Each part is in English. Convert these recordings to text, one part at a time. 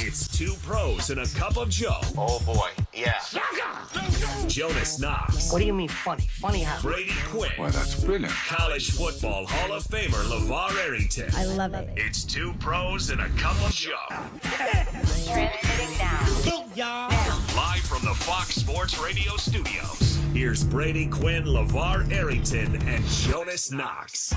It's two pros and a cup of Joe. Oh, boy. Yeah. Jonas Knox. What do you mean funny? Funny how? Brady Quinn. Well, that's brilliant. College football Hall of Famer LeVar Arrington. I love it. It's two pros and a cup of Joe. Transmitting now. Live from the Fox Sports Radio studios. Here's Brady Quinn, LeVar Arrington, and Jonas Knox.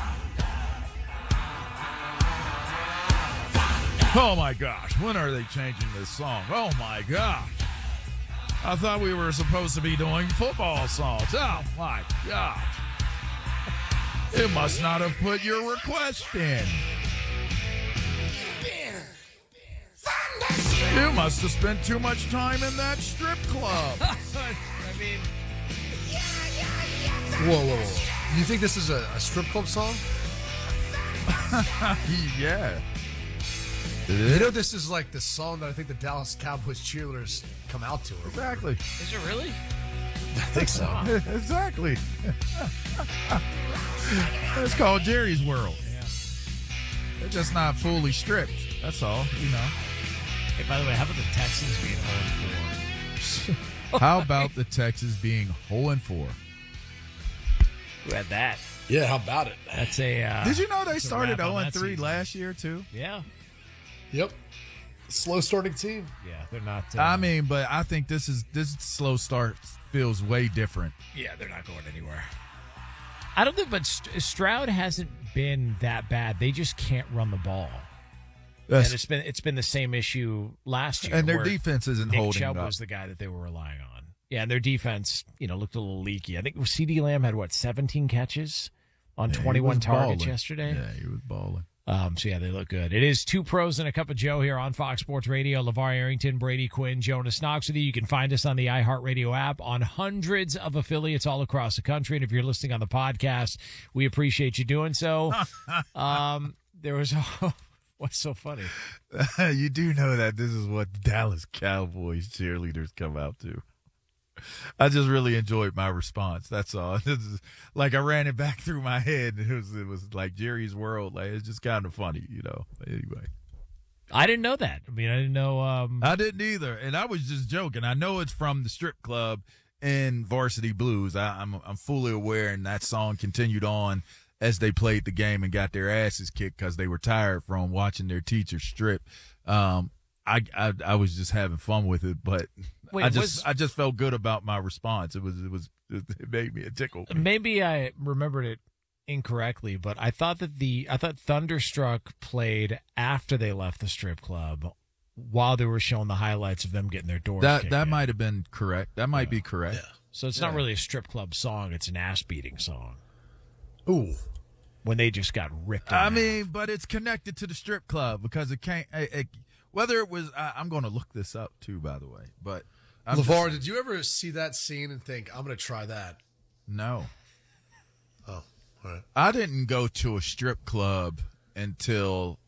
Oh my gosh, when are they changing this song? Oh my gosh. I thought we were supposed to be doing football songs. Oh my gosh. It must not have put your request in. You must have spent too much time in that strip club. Whoa. You think this is a strip club song? Yeah. You know, this is like the song that I think the Dallas Cowboys cheerleaders come out to. Exactly. Is it really? I think so. Exactly. It's called Jerry's World. Yeah. They're just not fully stripped. That's all, you know. Hey, by the way, how about the Texans being 0-4? How about the Texans being 0-4? Who had that? Yeah, how about it? That's a. Did you know they that's a started wrap on that 0-3 season. last year, too? Yeah. Yep. Slow starting team. Yeah, they're not. I mean, but I think this slow start feels way different. Yeah, they're not going anywhere. I don't think, but Stroud hasn't been that bad. They just can't run the ball. That's- And it's been the same issue last year. and their where defense isn't Nick holding Chubb up. was the guy that they were relying on. Yeah, and their defense, looked a little leaky. I think CeeDee Lamb had 17 catches on Yeah, he 21 was targets balling. yesterday. Yeah, he was balling. So yeah, they look good. It is two pros and a cup of Joe here on Fox Sports Radio. LeVar Arrington, Brady Quinn, Jonas Knox with you. You can find us on the iHeartRadio app on hundreds of affiliates all across the country. And if you're listening on the podcast, we appreciate you doing so. There was what's so funny? You do know that this is what the Dallas Cowboys cheerleaders come out to. I just really enjoyed my response. That's all. This is, like, I ran it back through my head. It was like Jerry's World. Like, it's just kind of funny, Anyway, I didn't know that. I mean, I didn't know. I didn't either, and I was just joking. I know it's from the strip club in Varsity Blues. I'm fully aware, and that song continued on as they played the game and got their asses kicked because they were tired from watching their teacher strip. I was just having fun with it, but Wait, I just felt good about my response. It made me tickle. Maybe I remembered it incorrectly, but I thought Thunderstruck played after they left the strip club while they were showing the highlights of them getting their doors kicked That in. might have been correct. That might be correct. Yeah. So it's not really a strip club song; it's an ass beating song. Ooh. When they just got ripped. I in mean, but it's connected to the strip club because it can't. Whether it was, I'm going to look this up too, by the way. But LeVar, did you ever see that scene and think, I'm going to try that? No. Oh, all right. I didn't go to a strip club until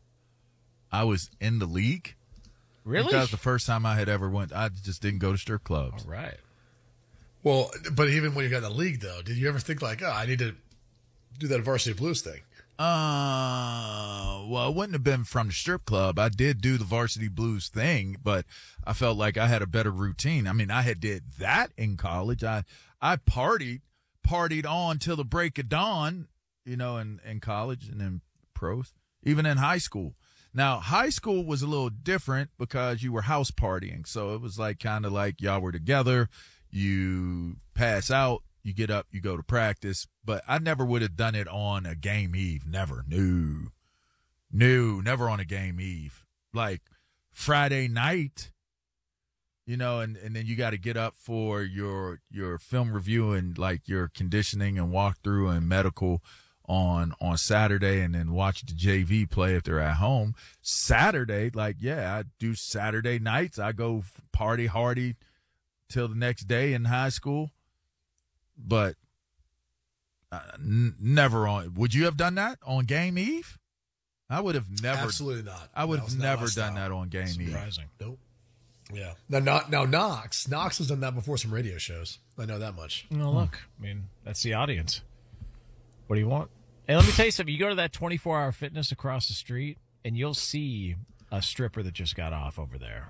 I was in the league. Really? Because the first time I had ever went, I just didn't go to strip clubs. All right. Well, but even when you got in the league, though, did you ever think like, I need to do that Varsity Blues thing? Well, it wouldn't have been from the strip club. I did do the Varsity Blues thing, but I felt like I had a better routine. I mean, I had did that in college. I partied on till the break of dawn, in college and in pros, even in high school. Now, high school was a little different because you were house partying. So it was like kind of like y'all were together, you pass out, you get up, you go to practice. But I never would have done it on a game eve. Never. No, never on a game eve. Like Friday night, and then you got to get up for your film review and like your conditioning and walkthrough and medical on Saturday, and then watch the JV play if they're at home. Saturday, I do Saturday nights. I go party hardy till the next day in high school. But never on. Would you have done that on game eve? I would have never. Absolutely not. I would That was have not never my done style. that on game eve. Surprising. Nope. Yeah. Now Knox has done that before some radio shows. I know that much. No, look. I mean, that's the audience. What do you want? And let me tell you something. You go to that 24-hour fitness across the street, and you'll see a stripper that just got off over there.